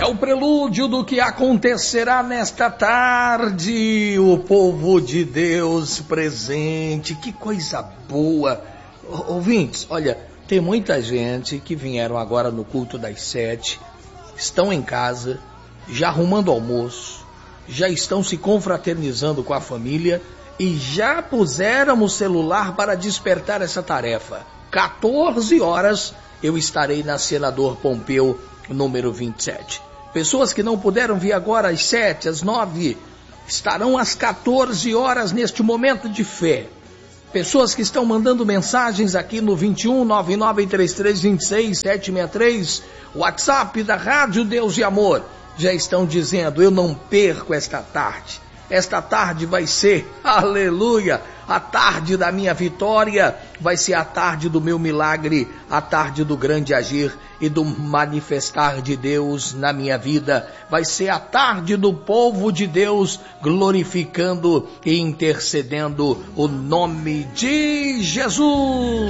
É o prelúdio do que acontecerá nesta tarde. O povo de Deus presente. Que coisa boa. Ouvintes, olha, tem muita gente que vieram agora no culto das 7, estão em casa, já arrumando almoço, já estão se confraternizando com a família e já puseram o celular para despertar essa tarefa. 14 horas eu estarei na Senador Pompeu, número 27. Pessoas que não puderam vir agora às 7, às 9, estarão às 14 horas neste momento de fé. Pessoas que estão mandando mensagens aqui no 21 9933 26 763, WhatsApp da Rádio Deus e Amor, já estão dizendo: eu não perco esta tarde. Esta tarde vai ser, aleluia, a tarde da minha vitória, vai ser a tarde do meu milagre, a tarde do grande agir e do manifestar de Deus na minha vida. Vai ser a tarde do povo de Deus glorificando e intercedendo o nome de Jesus.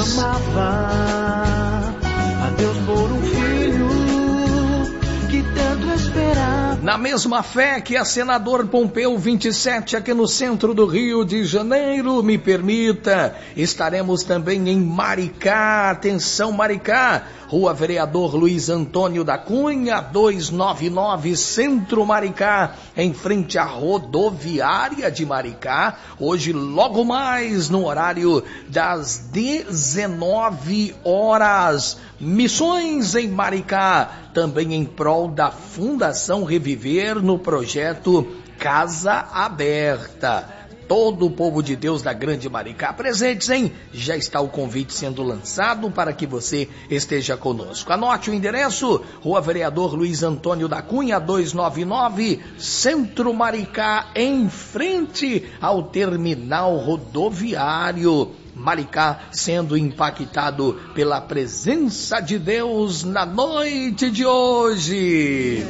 Clamava a Deus por um filho que tanto esperava. Na mesma fé que a Senador Pompeu 27, aqui no centro do Rio de Janeiro, me permita, estaremos também em Maricá. Atenção, Maricá, Rua Vereador Luiz Antônio da Cunha, 299, Centro Maricá, em frente à rodoviária de Maricá. Hoje, logo mais, no horário das 19 horas. Missões em Maricá, também em prol da Fundação Reviver no projeto Casa Aberta. Todo o povo de Deus da Grande Maricá presentes, hein? Já está o convite sendo lançado para que você esteja conosco. Anote o endereço: Rua Vereador Luiz Antônio da Cunha, 299, Centro Maricá, em frente ao terminal rodoviário. Maricá sendo impactado pela presença de Deus na noite de hoje.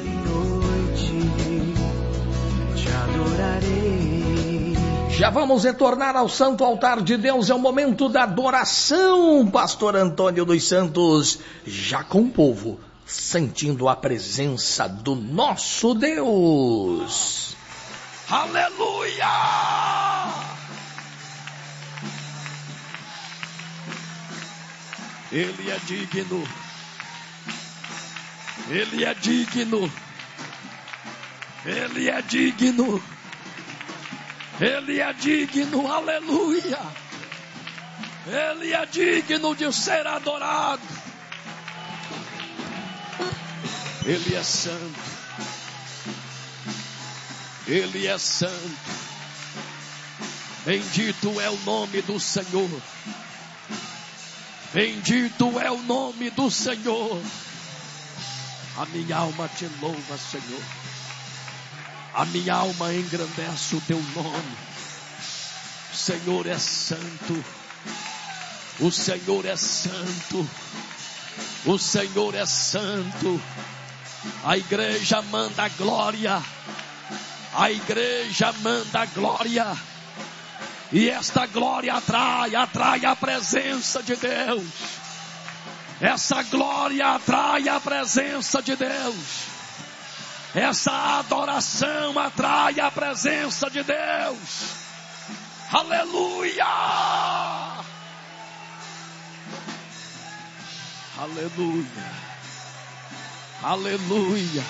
Já vamos retornar ao santo altar de Deus. É o momento da adoração. Pastor Antônio dos Santos, já com o povo, sentindo a presença do nosso Deus. Aleluia! Ele é digno, Ele é digno, Ele é digno, Ele é digno, aleluia, Ele é digno de ser adorado, Ele é santo, Ele é santo, bendito é o nome do Senhor. Bendito é o nome do Senhor. A minha alma te louva, Senhor. A minha alma engrandece o teu nome. O Senhor é santo. O Senhor é santo. O Senhor é santo. A igreja manda glória. A igreja manda glória. E esta glória atrai a presença de Deus. Essa glória atrai a presença de Deus. Essa adoração atrai a presença de Deus. Aleluia! Aleluia! Aleluia!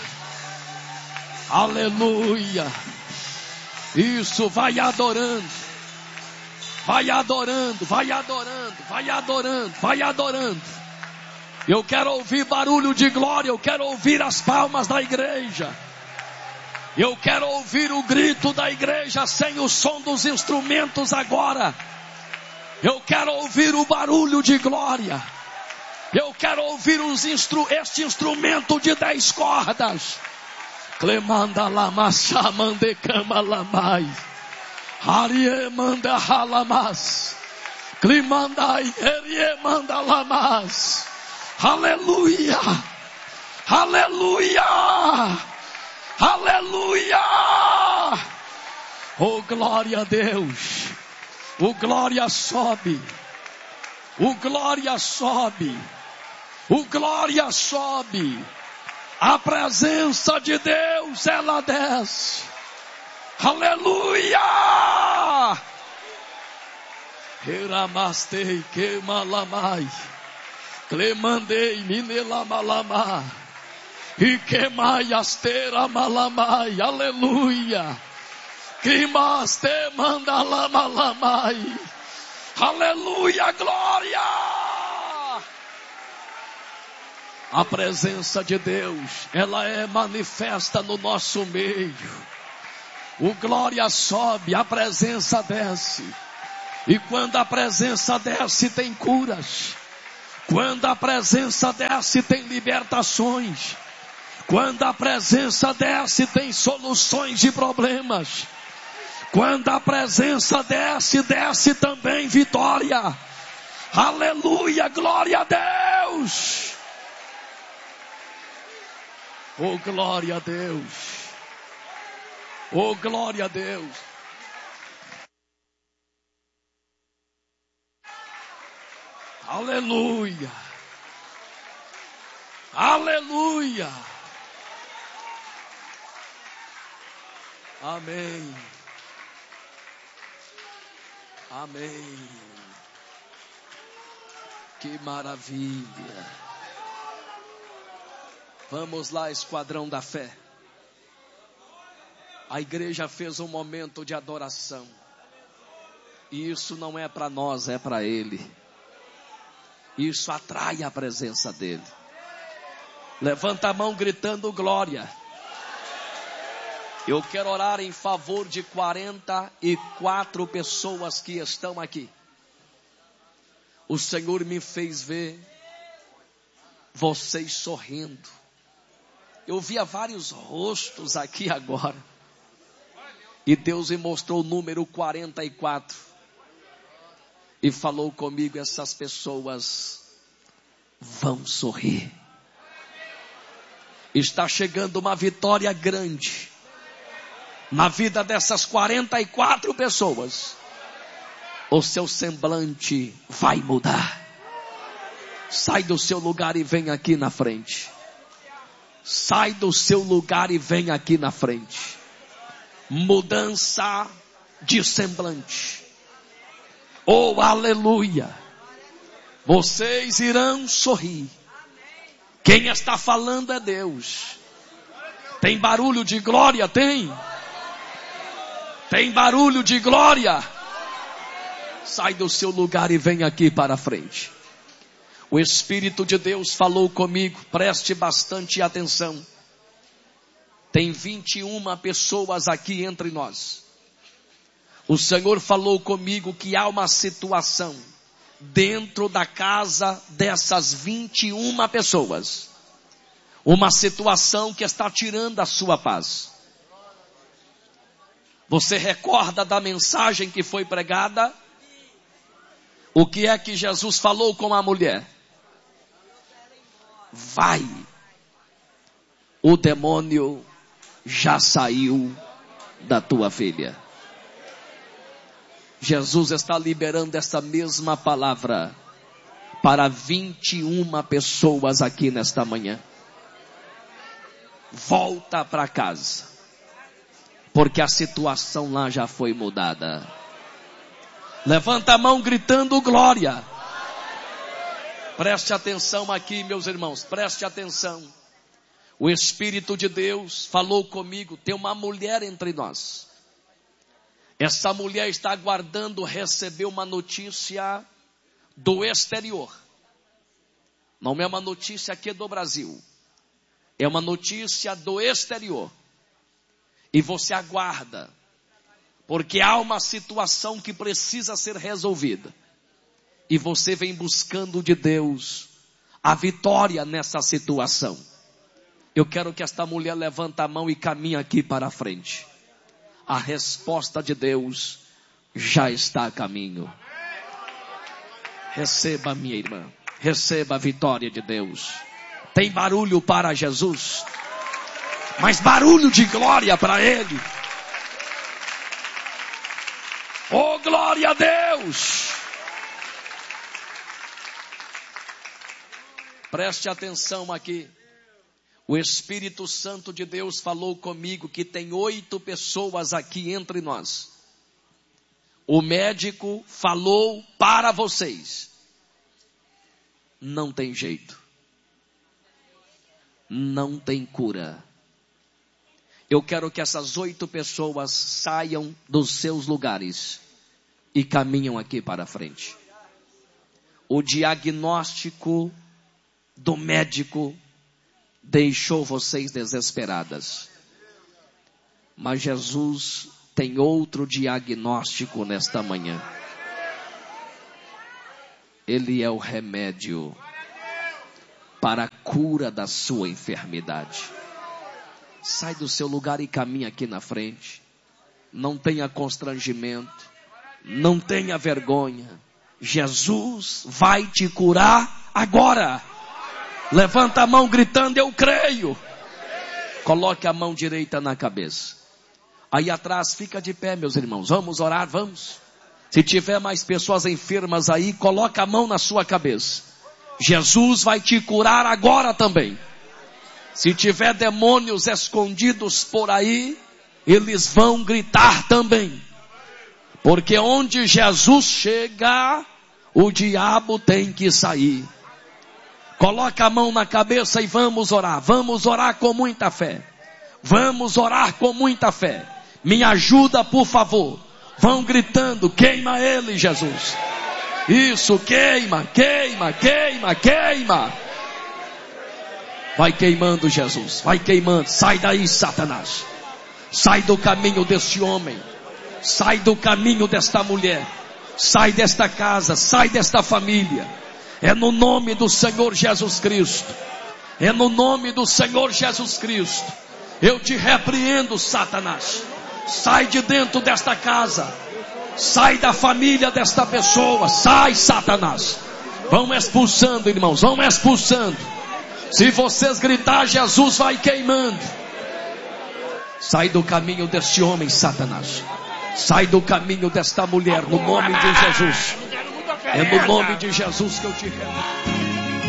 Aleluia! Isso, vai adorando. Vai adorando, vai adorando, vai adorando, vai adorando. Eu quero ouvir barulho de glória, eu quero ouvir as palmas da igreja. Eu quero ouvir o grito da igreja sem o som dos instrumentos agora. Eu quero ouvir o barulho de glória. Eu quero ouvir este instrumento de 10 cordas. Clemanda lama chamande cama lamai. Arie manda halamas, Climandai erie manda lamas. Aleluia, aleluia, aleluia. Oh, glória a Deus. O glória sobe, o glória sobe, o glória sobe, A presença de Deus, ela desce. Aleluia! Eramastei, queimalamai. Clemandei, minelamalamá. E queimai astera malamai. Aleluia! Quimaste mandalamalamai. Aleluia, glória! A presença de Deus, ela é manifesta no nosso meio. O glória sobe, a presença desce. E quando a presença desce, tem curas. Quando a presença desce, tem libertações. Quando a presença desce, tem soluções de problemas. Quando a presença desce, desce também vitória. Aleluia, glória a Deus. Oh, glória a Deus. Oh, glória a Deus. Aleluia. Aleluia. Amém. Amém. Que maravilha. Vamos lá, esquadrão da fé. A igreja fez um momento de adoração. E isso não é para nós, é para Ele. Isso atrai a presença dEle. Levanta a mão gritando glória. Eu quero orar em favor de 44 pessoas que estão aqui. O Senhor me fez ver vocês sorrindo. Eu via vários rostos aqui agora. E Deus me mostrou o número 44. E falou comigo, essas pessoas vão sorrir. Está chegando uma vitória grande na vida dessas 44 pessoas. O seu semblante vai mudar. Sai do seu lugar e vem aqui na frente. Sai do seu lugar e vem aqui na frente. Mudança de semblante. Oh, aleluia. Vocês irão sorrir. Quem está falando é Deus. Tem barulho de glória? Tem? Tem barulho de glória? Sai do seu lugar e vem aqui para a frente. O Espírito de Deus falou comigo, preste bastante atenção. Tem 21 pessoas aqui entre nós. O Senhor falou comigo que há uma situação dentro da casa dessas 21 pessoas. Uma situação que está tirando a sua paz. Você recorda da mensagem que foi pregada? O que é que Jesus falou com a mulher? Vai, o demônio já saiu da tua filha. Jesus está liberando essa mesma palavra para 21 pessoas aqui nesta manhã. Volta para casa, porque a situação lá já foi mudada. Levanta a mão gritando glória. Preste atenção aqui, meus irmãos, preste atenção. O Espírito de Deus falou comigo, tem uma mulher entre nós. Essa mulher está aguardando receber uma notícia do exterior. Não é uma notícia aqui do Brasil. É uma notícia do exterior. E você aguarda, porque há uma situação que precisa ser resolvida. E você vem buscando de Deus a vitória nessa situação. Eu quero que esta mulher levante a mão e caminhe aqui para a frente. A resposta de Deus já está a caminho. Receba, minha irmã. Receba a vitória de Deus. Tem barulho para Jesus, mas barulho de glória para Ele. Oh, glória a Deus! Preste atenção aqui. O Espírito Santo de Deus falou comigo que tem 8 pessoas aqui entre nós. O médico falou para vocês. Não tem jeito. Não tem cura. Eu quero que essas 8 pessoas saiam dos seus lugares e caminham aqui para frente. O diagnóstico do médico deixou vocês desesperadas. Mas Jesus tem outro diagnóstico nesta manhã. Ele é o remédio para a cura da sua enfermidade. Sai do seu lugar e caminha aqui na frente. Não tenha constrangimento. Não tenha vergonha. Jesus vai te curar agora. Levanta a mão gritando, eu creio. Coloque a mão direita na cabeça. Aí atrás, fica de pé, meus irmãos. Vamos orar, vamos. Se tiver mais pessoas enfermas aí, coloca a mão na sua cabeça. Jesus vai te curar agora também. Se tiver demônios escondidos por aí, eles vão gritar também. Porque onde Jesus chega, o diabo tem que sair. Coloca a mão na cabeça e vamos orar. Vamos orar com muita fé. Vamos orar com muita fé. Me ajuda, por favor. Vão gritando, queima ele, Jesus. Isso, queima, queima, queima, queima. Vai queimando, Jesus. Vai queimando. Sai daí, Satanás. Sai do caminho deste homem. Sai do caminho desta mulher. Sai desta casa. Sai desta família. É no nome do Senhor Jesus Cristo. É no nome do Senhor Jesus Cristo. Eu te repreendo, Satanás. Sai de dentro desta casa. Sai da família desta pessoa. Sai, Satanás. Vão expulsando, irmãos. Vão expulsando. Se vocês gritar, Jesus vai queimando. Sai do caminho deste homem, Satanás. Sai do caminho desta mulher, no nome de Jesus. É no nome de Jesus que eu te repreendo.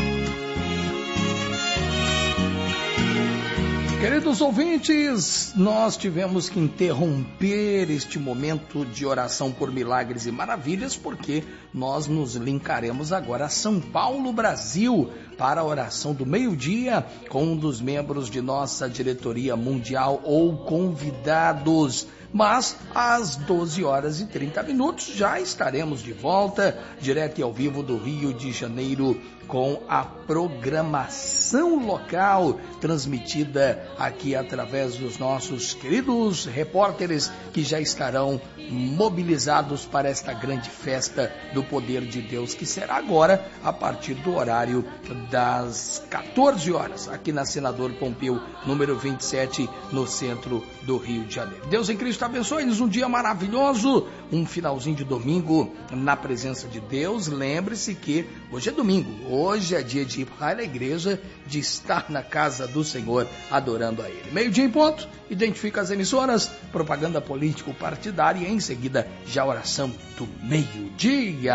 Queridos ouvintes, nós tivemos que interromper este momento de oração por milagres e maravilhas, porque nós nos linkaremos agora a São Paulo, Brasil, para a oração do meio-dia com um dos membros de nossa diretoria mundial ou convidados. Mas às 12h30 já estaremos de volta, direto e ao vivo do Rio de Janeiro, com a programação local, transmitida aqui através dos nossos queridos repórteres que já estarão mobilizados para esta grande festa do poder de Deus, que será agora a partir do horário das 14 horas, aqui na Senador Pompeu, número 27, no centro do Rio de Janeiro. Deus em Cristo abençoe-nos, um dia maravilhoso, um finalzinho de domingo na presença de Deus. Lembre-se que hoje é domingo, hoje é dia de ir para a igreja, de estar na casa do Senhor adorando a Ele. Meio-dia em ponto, identifica as emissoras, propaganda político-partidária e em seguida já a oração do meio-dia.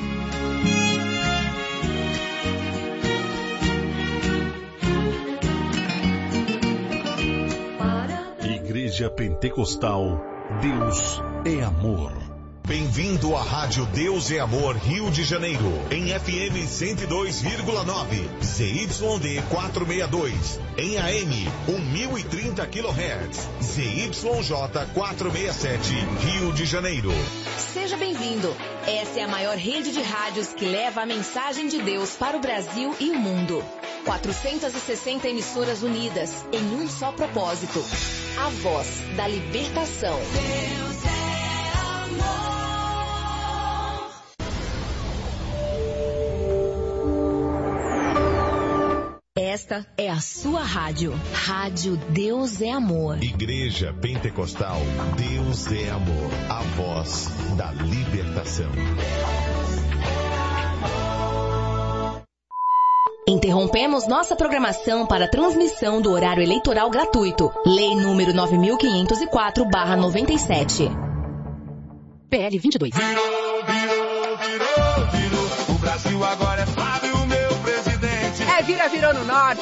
Igreja Pentecostal, Deus é amor. Bem-vindo à Rádio Deus é Amor Rio de Janeiro, em FM 102,9, ZYD 462, em AM 1030 kHz, ZYJ 467, Rio de Janeiro. Seja bem-vindo. Essa é a maior rede de rádios que leva a mensagem de Deus para o Brasil e o mundo. 460 emissoras unidas em um só propósito. A voz da libertação. Deus é amor. Esta é a sua rádio. Rádio Deus é Amor. Igreja Pentecostal, Deus é Amor. A voz da libertação. Interrompemos nossa programação para a transmissão do horário eleitoral gratuito. Lei número 9504/97. PL 22. Virou. O Brasil agora é Flávio, meu presidente. Virou no norte.